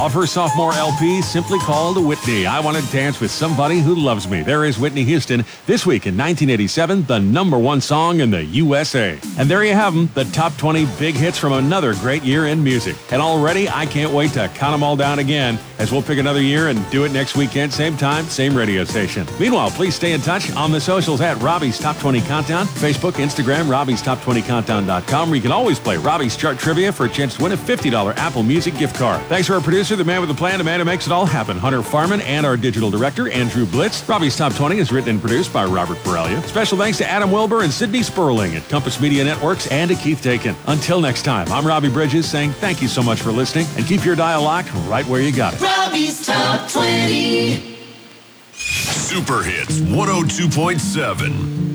Off her sophomore LP, simply called Whitney, I Want to Dance with Somebody Who Loves Me. There is Whitney Houston this week in 1987, the number one song in the USA. And there you have them, the top 20 big hits from another great year in music. And already, I can't wait to count them all down again, as we'll pick another year and do it next weekend, same time, same radio station. Meanwhile, please stay in touch on the socials at Robbie's Top 20 Countdown, Facebook, Instagram, Robbie'sTop20Countdown.com, where you can always play Robbie's Chart Trivia for a chance to win a $50 Apple Music gift card. Thanks to our producer, the man with the plan, the man who makes it all happen, Hunter Farman, and our digital director, Andrew Blitz. Robbie's Top 20 is written and produced by Robert Borrelia. Special thanks to Adam Wilbur and Sydney Sperling at Compass Media Networks and to Keith Dakin. Until next time, I'm Robbie Bridges saying thank you so much for listening and keep your dial locked right where you got it. Robbie's Top 20. Super Hits 102.7.